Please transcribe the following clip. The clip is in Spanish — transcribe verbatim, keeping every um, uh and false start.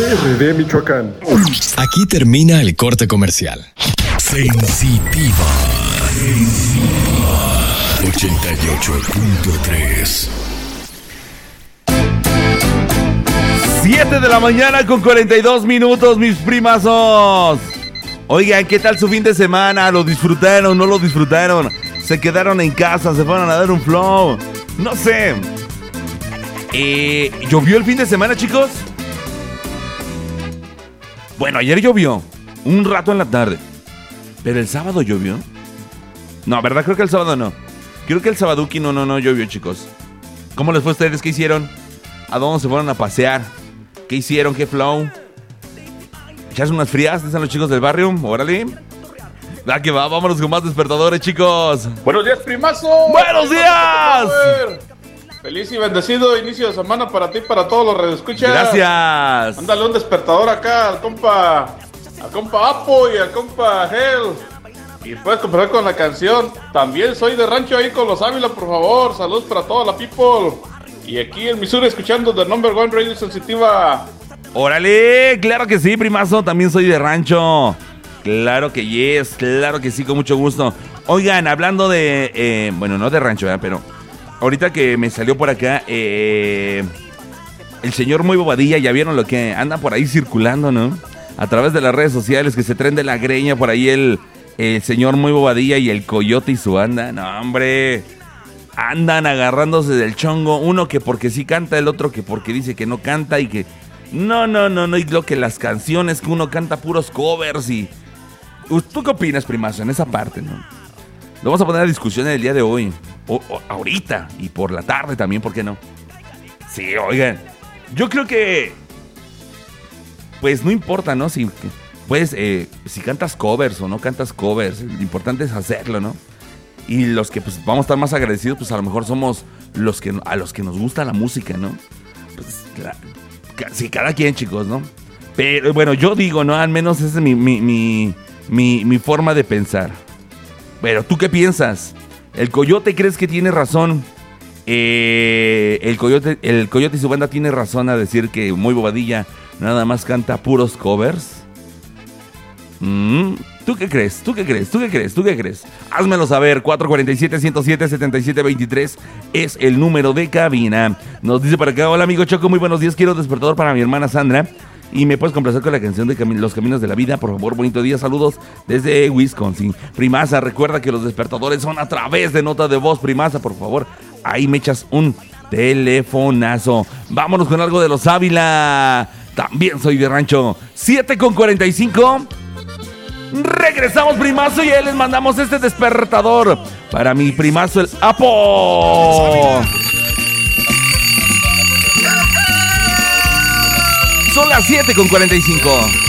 R D Michoacán. Aquí termina el corte comercial. Sensitiva. ochenta y ocho punto tres. siete de la mañana con cuarenta y dos minutos, mis primazos. Oigan, ¿qué tal su fin de semana? ¿Lo disfrutaron? ¿No lo disfrutaron? ¿Se quedaron en casa? ¿Se fueron a dar un flow? No sé. Eh, ¿Llovió el fin de semana, chicos? Bueno, ayer llovió. Un rato en la tarde. ¿Pero el sábado llovió? No, ¿verdad? Creo que el sábado no. Creo que el sabaduki no, no, no llovió, chicos. ¿Cómo les fue a ustedes? ¿Qué hicieron? ¿A dónde se fueron a pasear? ¿Qué hicieron? ¿Qué flow? ¿Echarse unas frías? ¿Están los chicos del barrio? Órale. Va que va, vámonos con más despertadores, chicos. Buenos días, primazo. ¡Buenos días! Feliz y bendecido inicio de semana para ti y para todos los radioescuchas. Gracias. Ándale un despertador acá al compa, al compa Apo y al compa Hell. Y puedes comparar con la canción. También soy de rancho ahí con los Ávila, por favor. Saludos para toda la people. Y aquí en Missouri escuchando The Number One Radio Sensitiva. Órale, claro que sí, primazo. También soy de rancho. Claro que yes, claro que sí, con mucho gusto. Oigan, hablando de... Eh, bueno, no de rancho, ¿verdad? Pero ahorita que me salió por acá... Eh, el señor Muy Bobadilla, ya vieron lo que anda por ahí circulando, ¿no? A través de las redes sociales, que se traen de la greña por ahí el... El señor Muy Bobadilla y el Coyote y su banda. No, hombre. Andan agarrándose del chongo. Uno que porque sí canta, el otro que porque dice que no canta y que... No, no, no, no. Y lo que las canciones que uno canta puros covers y... ¿Tú qué opinas, primazo, en esa parte, no? Lo vamos a poner a discusión el día de hoy. O, o, ahorita. Y por la tarde también, ¿por qué no? Sí, oigan. Yo creo que... Pues no importa, ¿no? Si... Pues, eh, si cantas covers o no cantas covers, lo importante es hacerlo, ¿no? Y los que pues vamos a estar más agradecidos, pues a lo mejor somos los que a los que nos gusta la música, ¿no? Pues, claro, sí, cada quien, chicos, ¿no? Pero bueno, yo digo, ¿no? Al menos esa es mi, mi, mi, mi, mi forma de pensar. Pero, ¿tú qué piensas? ¿El Coyote crees que tiene razón? Eh, el Coyote, el Coyote y su banda tiene razón a decir que Muy Bobadilla nada más canta puros covers. Mm, ¿Tú qué crees? ¿Tú qué crees? ¿Tú qué crees? ¿Tú qué crees? Házmelo saber. cuatro cuatro siete, uno cero siete, siete siete dos tres es el número de cabina. Nos dice para acá: hola amigo Choco, muy buenos días. Quiero despertador para mi hermana Sandra. Y me puedes complacer con la canción de Cam- Los Caminos de la Vida, por favor. Bonito día, saludos desde Wisconsin. Primaza, recuerda que los despertadores son a través de nota de voz. Primaza, por favor, ahí me echas un telefonazo. Vámonos con algo de los Ávila. También soy de rancho. siete con cuarenta y cinco. Regresamos, primazo, y ahí les mandamos este despertador para mi primazo, el Apo. Son las siete con cuarenta y cinco.